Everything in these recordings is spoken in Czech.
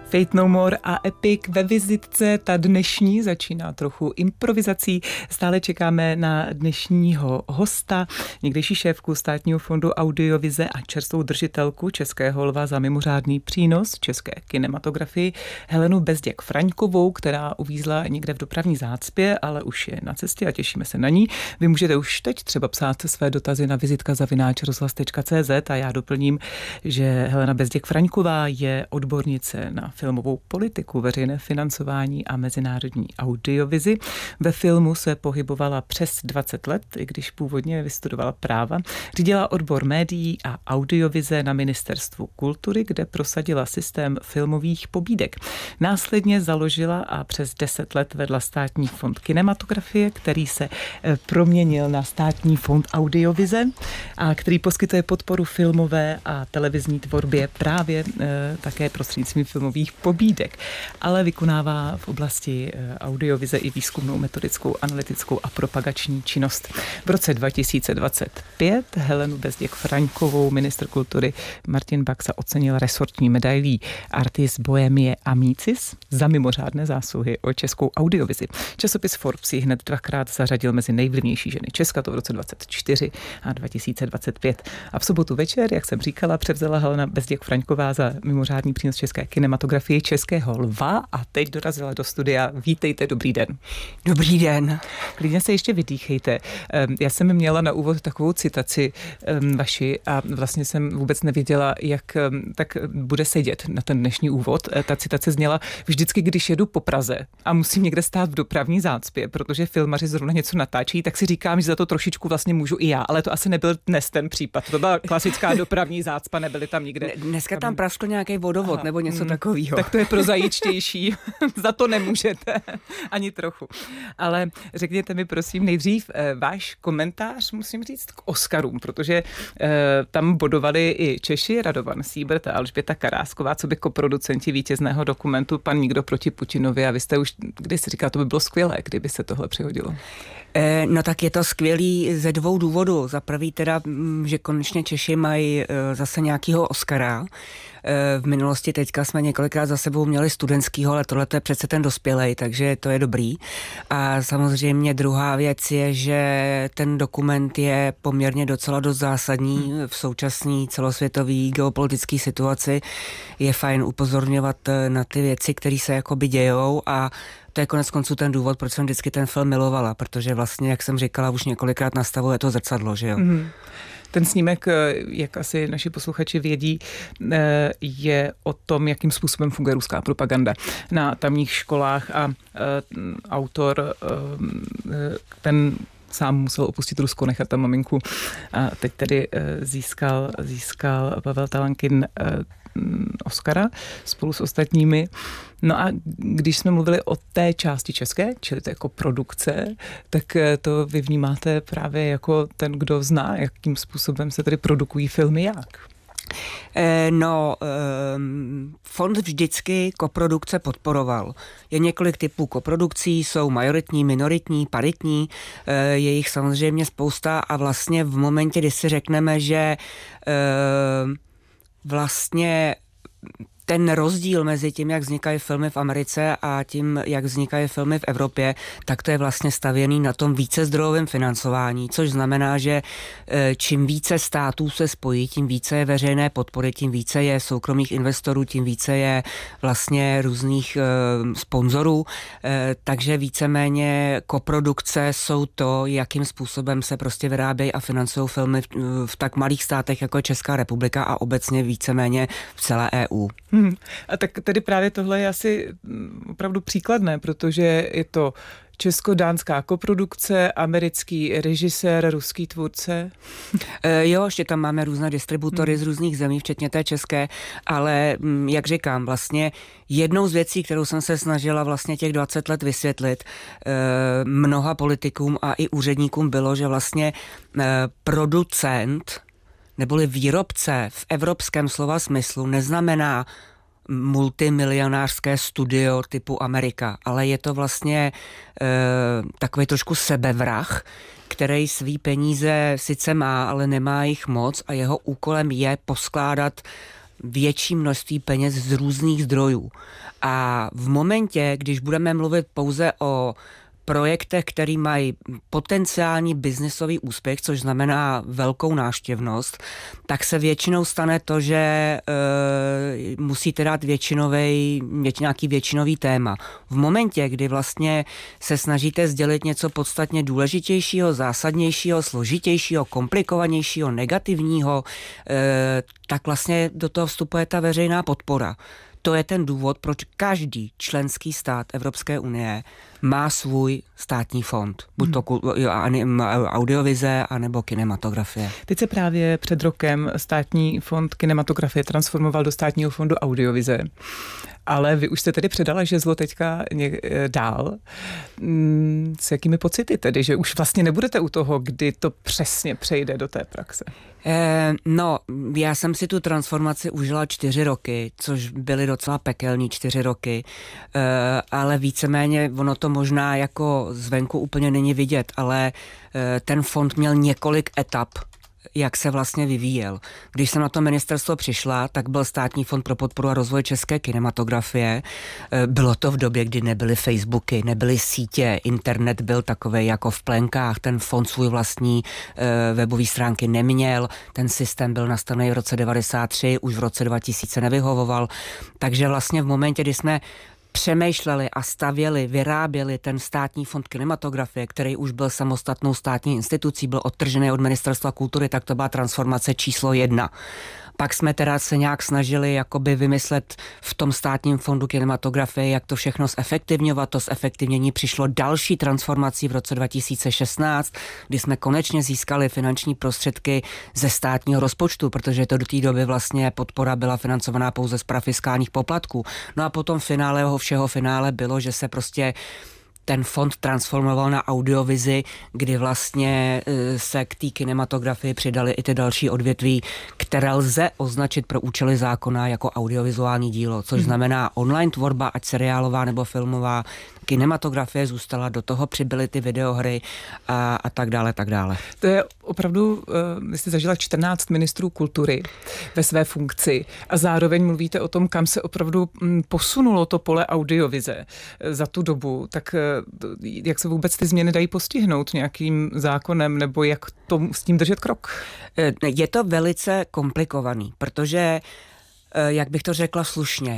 Fate No More a Epic ve vizitce. Ta dnešní začíná trochu improvizací. Stále čekáme na dnešního hosta, někdejší šéfku Státního fondu audiovize a čerstvou držitelku Českého lva za mimořádný přínos české kinematografii Helenu Bezděk-Fraňkovou, která uvízla někde v dopravní zácpě, ale už je na cestě a těšíme se na ní. Vy můžete už teď třeba psát své dotazy na vizitka@rozhlas.cz a já doplním, že Helena Bezděk-Fraňková je odbornice na filmovou politiku, veřejné financování a mezinárodní audiovizi. Ve filmu se pohybovala přes 20 let, i když původně vystudovala práva. Řídila odbor médií a audiovize na Ministerstvu kultury, kde prosadila systém filmových pobídek. Následně založila a přes 10 let vedla Státní fond kinematografie, který se proměnil na Státní fond audiovize a který poskytuje podporu filmové a televizní tvorbě právě také prostřednictvím filmových pobídek, ale vykonává v oblasti audiovize i výzkumnou, metodickou, analytickou a propagační činnost. V roce 2025 Helenu Bezděk-Fraňkovou ministr kultury Martin Baxa ocenil resortní medailí Artis Bohemie Amicis za mimořádné zásluhy o českou audiovizi. Časopis Forbes ji hned 2krát zařadil mezi nejvlivnější ženy Česka, to v roce 2024 a 2025. A v sobotu večer, jak jsem říkala, převzala Helena Bezděk-Fraňková za mimořádný přínos české kinematografie Českého lva a teď dorazila do studia. Vítejte, dobrý den. Dobrý den. Klidně se ještě vydýchejte. Já jsem měla na úvod takovou citaci vaši a vlastně jsem vůbec nevěděla, jak tak bude sedět na ten dnešní úvod. Ta citace zněla: vždycky, když jedu po Praze a musím někde stát v dopravní zácpě, protože filmaři zrovna něco natáčí, tak si říkám, že za to trošičku vlastně můžu i já, ale to asi nebyl dnes ten případ. To byla klasická dopravní zácpa, nebyly tam nikde. Dneska tam praskl nějaký vodovod nebo něco takového. Tak to je prozajíčtější. Za to nemůžete ani trochu. Ale řekněte mi prosím nejdřív váš komentář, musím říct, k Oscarům, protože tam bodovali i Češi, Radovan Síbert a Alžběta Karásková, co by koproducenti vítězného dokumentu Pan nikdo proti Putinovi, a vy jste už když si říkal, to by bylo skvělé, kdyby se tohle přihodilo. No tak je to skvělý ze dvou důvodů. Za prvý teda, že konečně Češi mají zase nějakýho Oscara. V minulosti teďka jsme několikrát za sebou měli studentskýho, ale tohle je přece ten dospělej, takže to je dobrý. A samozřejmě druhá věc je, že ten dokument je poměrně docela dost zásadní v současné celosvětové geopolitické situaci. Je fajn upozorňovat na ty věci, které se jakoby dějou, a to je konec konců ten důvod, proč jsem vždycky ten film milovala, protože vlastně, jak jsem říkala, už několikrát nastavuje to zrcadlo, že jo. Ten snímek, jak asi naši posluchači vědí, je o tom, jakým způsobem funguje ruská propaganda na tamních školách a autor ten sám musel opustit Rusko, nechat tam maminku a teď tedy získal Pavel Talankin Oscara spolu s ostatními. No a když jsme mluvili o té části české, čili to jako produkce, tak to vy vnímáte právě jako ten, kdo zná, jakým způsobem se tedy produkují filmy, jak? Fond vždycky koprodukce podporoval. Je několik typů koprodukcí, jsou majoritní, minoritní, paritní, je jich samozřejmě spousta a vlastně v momentě, kdy si řekneme, že vlastně ten rozdíl mezi tím, jak vznikají filmy v Americe a tím, jak vznikají filmy v Evropě, tak to je vlastně stavěný na tom vícezdrojovém financování, což znamená, že čím více států se spojí, tím více je veřejné podpory, tím více je soukromých investorů, tím více je vlastně různých sponzorů, takže víceméně koprodukce jsou to, jakým způsobem se prostě vyrábějí a financují filmy v tak malých státech, jako je Česká republika a obecně víceméně v celé EU. A tak tedy právě tohle je asi opravdu příkladné, protože je to česko-dánská koprodukce, americký režisér, ruský tvůrce. Jo, ještě tam máme různé distributory z různých zemí, včetně té české, ale jak říkám, vlastně jednou z věcí, kterou jsem se snažila vlastně těch 20 let vysvětlit mnoha politikům a i úředníkům, bylo, že vlastně producent neboli výrobce v evropském slova smyslu neznamená multimilionářské studio typu Amerika, ale je to vlastně takový trošku sebevrah, který svý peníze sice má, ale nemá jich moc a jeho úkolem je poskládat větší množství peněz z různých zdrojů. A v momentě, když budeme mluvit pouze o projektech, který mají potenciální biznisový úspěch, což znamená velkou návštěvnost, tak se většinou stane to, že musíte dát nějaký většinový téma. V momentě, kdy vlastně se snažíte sdělit něco podstatně důležitějšího, zásadnějšího, složitějšího, komplikovanějšího, negativního, tak vlastně do toho vstupuje ta veřejná podpora. To je ten důvod, proč každý členský stát Evropské unie má svůj státní fond. Buď to audiovize, anebo kinematografie. Teď se právě před rokem státní fond kinematografie transformoval do státního fondu audiovize. Ale vy už jste tedy předala žezlo teďka dál. S jakými pocity tedy, že už vlastně nebudete u toho, kdy to přesně přejde do té praxe? No, já jsem si tu transformaci užila 4 roky, což byly docela pekelný 4 roky, ale víceméně ono to možná jako zvenku úplně není vidět, ale ten fond měl několik etap, jak se vlastně vyvíjel. Když jsem na to ministerstvo přišla, tak byl Státní fond pro podporu a rozvoj české kinematografie. Bylo to v době, kdy nebyly Facebooky, nebyly sítě, internet byl takovej jako v plenkách, ten fond svůj vlastní webové stránky neměl, ten systém byl nastavený v roce 1993, už v roce 2000 nevyhovoval. Takže vlastně v momentě, kdy jsme přemýšleli a stavěli, vyráběli ten státní fond kinematografie, který už byl samostatnou státní institucí, byl odtržený od Ministerstva kultury, tak to byla transformace číslo 1. Pak jsme teda se nějak snažili jakoby vymyslet v tom státním fondu kinematografie, jak to všechno zefektivňovat. To zefektivnění přišlo další transformací v roce 2016, kdy jsme konečně získali finanční prostředky ze státního rozpočtu, protože to do té doby vlastně podpora byla financovaná pouze z fiskálních poplatků. No a potom všeho finále bylo, že se prostě ten fond transformoval na audiovizi, kdy vlastně se k té kinematografii přidali i ty další odvětví, které lze označit pro účely zákona jako audiovizuální dílo, což znamená online tvorba, ať seriálová nebo filmová, kinematografie zůstala, do toho přibyly ty videohry a tak dále, tak dále. To je opravdu, vy jste zažila 14 ministrů kultury ve své funkci a zároveň mluvíte o tom, kam se opravdu posunulo to pole audiovize za tu dobu, tak jak se vůbec ty změny dají postihnout nějakým zákonem nebo jak s tím držet krok? Je to velice komplikovaný, protože, jak bych to řekla slušně,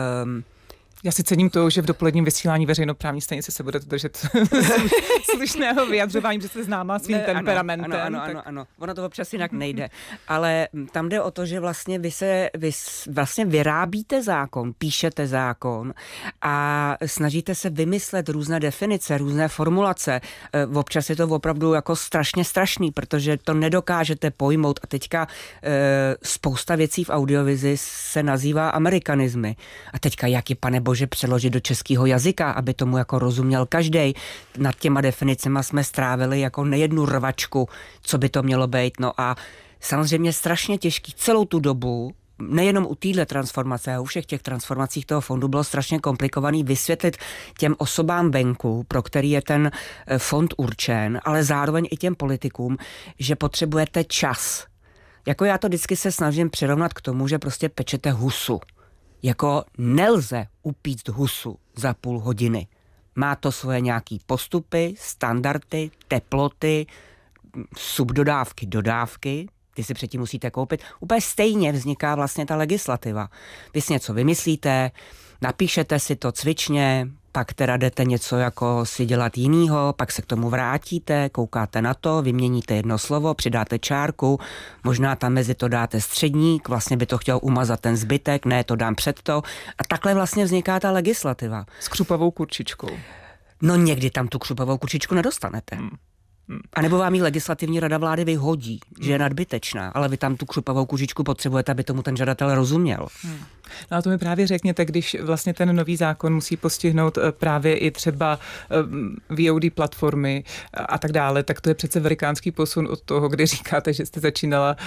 já si cením to, že v dopoledním vysílání veřejnoprávní stanice se budete držet slušného vyjadřování, že jste známá svým temperamentem. Ano. Ono to občas jinak nejde. Ale tam jde o to, že vlastně vy vlastně vyrábíte zákon, píšete zákon a snažíte se vymyslet různé definice, různé formulace. Občas je to opravdu jako strašně strašný, protože to nedokážete pojmout a teďka spousta věcí v audiovizi se nazývá amerikanizmy. A teďka jak je, pane bože, přeložit do českého jazyka, aby tomu jako rozuměl každej. Nad těma definicema jsme strávili jako nejednu rvačku, co by to mělo být. No a samozřejmě strašně těžký celou tu dobu, nejenom u téhle transformace, a u všech těch transformacích toho fondu bylo strašně komplikovaný vysvětlit těm osobám venku, pro který je ten fond určen, ale zároveň i těm politikům, že potřebujete čas. Jako já to vždycky se snažím přirovnat k tomu, že prostě pečete husu. Jako nelze upíct husu za půl hodiny. Má to svoje nějaký postupy, standardy, teploty, subdodávky, dodávky, ty si předtím musíte koupit. Úplně stejně vzniká vlastně ta legislativa. Vy si něco vymyslíte, napíšete si to cvičně, pak teda jdete něco jako si dělat jinýho, pak se k tomu vrátíte, koukáte na to, vyměníte jedno slovo, přidáte čárku, možná tam mezi to dáte středník, vlastně by to chtěl umazat ten zbytek, ne, to dám před to. A takhle vlastně vzniká ta legislativa. S křupavou kurčičkou. No někdy tam tu křupavou kurčičku nedostanete. A nebo vám ji legislativní rada vlády vyhodí, že je nadbytečná, ale vy tam tu křupavou kužičku potřebujete, aby tomu ten žadatel rozuměl. No a to mi právě řekněte, když vlastně ten nový zákon musí postihnout právě i třeba VOD platformy a tak dále, tak to je přece velikánský posun od toho, kdy říkáte, že jste začínala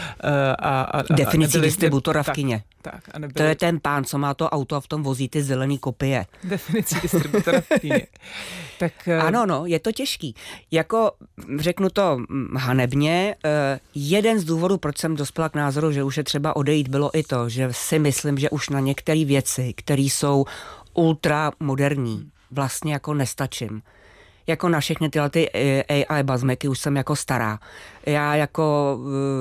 definici distributora v kině. Tak, to je ten pán, co má to auto a v tom vozí ty zelený kopie. Definici distributora v kině. Tak, ano, no, je to těžký. Jako řeknu to hanebně, jeden z důvodů, proč jsem dospěla k názoru, že už je třeba odejít, bylo i to, že si myslím, že už na některé věci, které jsou ultramoderní, vlastně jako nestačím. Jako na všechny tyhle ty AI bazmeky už jsem jako stará. Já jako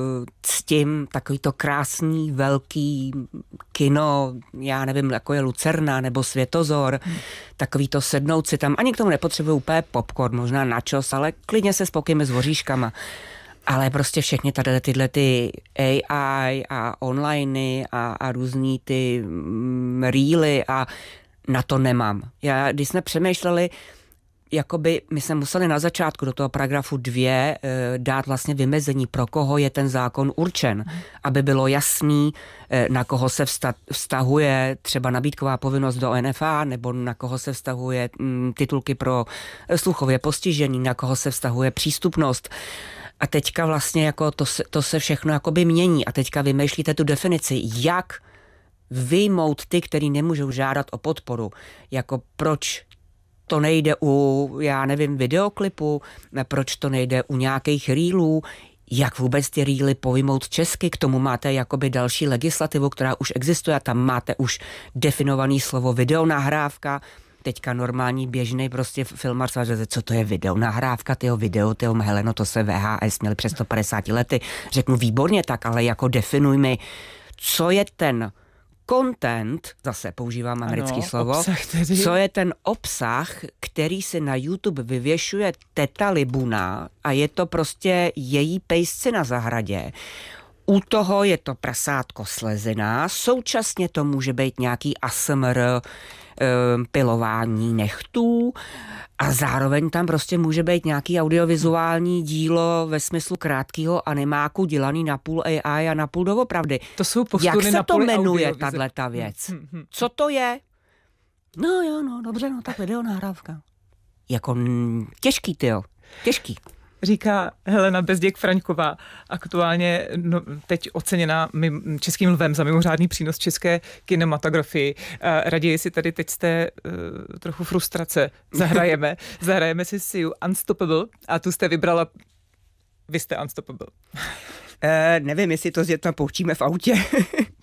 ctím takový to krásný, velký kino, já nevím, jako je Lucerna nebo Světozor, takový to sednout si tam, ani k tomu nepotřebuji úplně popcorn, možná načos, ale klidně se spokojíme s voříškama. Ale prostě všechny tady tyhle ty AI a onliney a různý ty reely a na to nemám. Když jsme přemýšleli, jakoby my jsme museli na začátku do toho paragrafu 2 dát vlastně vymezení, pro koho je ten zákon určen, aby bylo jasný, na koho se vztahuje třeba nabídková povinnost do NFA, nebo na koho se vztahuje titulky pro sluchově postižený, na koho se vztahuje přístupnost. A teďka vlastně jako to se všechno jakoby mění a teďka vymýšlíte tu definici, jak vyjmout ty, který nemůžou žádat o podporu, jako proč to nejde u, já nevím, videoklipu, proč to nejde u nějakých reelů, jak vůbec ty reely pojmout česky, k tomu máte jakoby další legislativu, která už existuje a tam máte už definovaný slovo videonahrávka, teďka normální běžný prostě filmař, co to je videonahrávka, video, Heleno, to se VHS měli přes 150 lety, řeknu výborně tak, ale jako definuj mi, co je ten content, zase používám americké slovo, co je ten obsah, který se na YouTube vyvěšuje teta Libuna a je to prostě její pejsci na zahradě. U toho je to prasátko slezená, současně to může být nějaký ASMR, pilování nechtů a zároveň tam prostě může být nějaký audiovizuální dílo ve smyslu krátkého animáku dělaný na půl AI a na půl doopravdy. To jsou postuny. Jak se na to jmenuje, tato věc? Co to je? No jo, no dobře, no tak videonahrávka. Jako těžký, těžký. Říká Helena Bezděk-Fraňková, aktuálně teď oceněná Českým lvem za mimořádný přínos české kinematografii. Raději si tady teď z té trochu frustrace zahrajeme si Siu Unstoppable a tu jste vybrala, vy jste Unstoppable. Nevím, jestli to s dětma poučíme v autě.